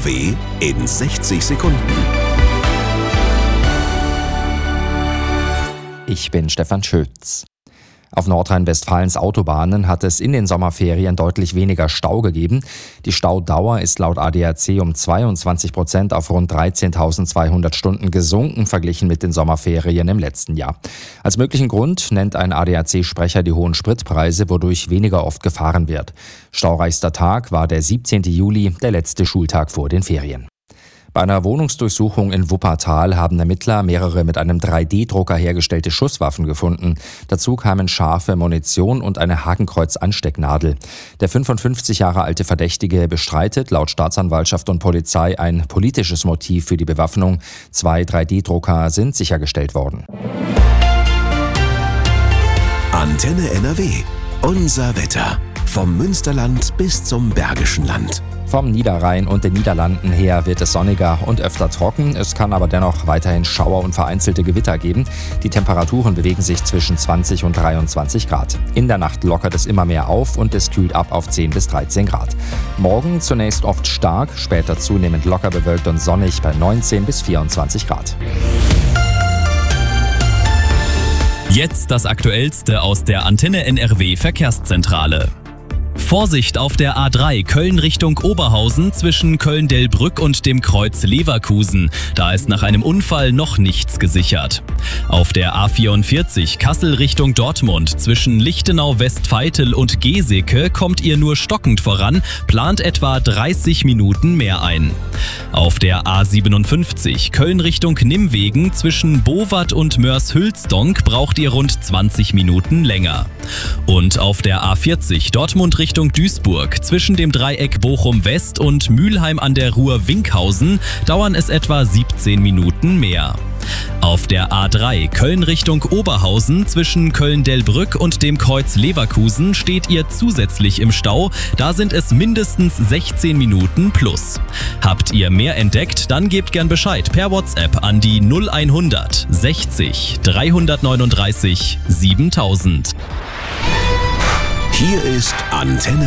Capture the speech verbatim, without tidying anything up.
N R W in sechzig Sekunden. Ich bin Stefan Schütz. Auf Nordrhein-Westfalens Autobahnen hat es in den Sommerferien deutlich weniger Stau gegeben. Die Staudauer ist laut A D A C um zweiundzwanzig Prozent auf rund dreizehntausendzweihundert Stunden gesunken, verglichen mit den Sommerferien im letzten Jahr. Als möglichen Grund nennt ein A D A C-Sprecher die hohen Spritpreise, wodurch weniger oft gefahren wird. Staureichster Tag war der siebzehnten Juli, der letzte Schultag vor den Ferien. Bei einer Wohnungsdurchsuchung in Wuppertal haben Ermittler mehrere mit einem drei D Drucker hergestellte Schusswaffen gefunden. Dazu kamen scharfe Munition und eine Hakenkreuz-Anstecknadel. Der fünfundfünfzig Jahre alte Verdächtige bestreitet laut Staatsanwaltschaft und Polizei ein politisches Motiv für die Bewaffnung. Zwei drei D Drucker sind sichergestellt worden. Antenne N R W. Unser Wetter. Vom Münsterland bis zum Bergischen Land. Vom Niederrhein und den Niederlanden her wird es sonniger und öfter trocken. Es kann aber dennoch weiterhin Schauer und vereinzelte Gewitter geben. Die Temperaturen bewegen sich zwischen zwanzig und dreiundzwanzig Grad. In der Nacht lockert es immer mehr auf und es kühlt ab auf zehn bis dreizehn Grad. Morgen zunächst oft stark, später zunehmend locker bewölkt und sonnig bei neunzehn bis vierundzwanzig Grad. Jetzt das Aktuellste aus der Antenne N R W Verkehrszentrale. Vorsicht auf der A drei Köln Richtung Oberhausen zwischen Köln-Delbrück und dem Kreuz Leverkusen. Da ist nach einem Unfall noch nichts gesichert. Auf der A vierundvierzig Kassel Richtung Dortmund zwischen Lichtenau-Westfeitel und Geseke kommt ihr nur stockend voran, plant etwa dreißig Minuten mehr ein. Auf der A siebenundfünfzig Köln Richtung Nimwegen zwischen Bowat und Mörs-Hülsdonk braucht ihr rund zwanzig Minuten länger. Und auf der A vierzig Dortmund Richtung Duisburg zwischen dem Dreieck Bochum-West und Mülheim an der Ruhr-Winkhausen dauern es etwa siebzehn Minuten mehr. Auf der A drei Köln Richtung Oberhausen zwischen Köln-Delbrück und dem Kreuz Leverkusen steht ihr zusätzlich im Stau. Da sind es mindestens sechzehn Minuten plus. Habt ihr mehr entdeckt, dann gebt gern Bescheid per WhatsApp an die null hundert sechzig dreihundertneununddreißig siebentausend. Hier ist Antenne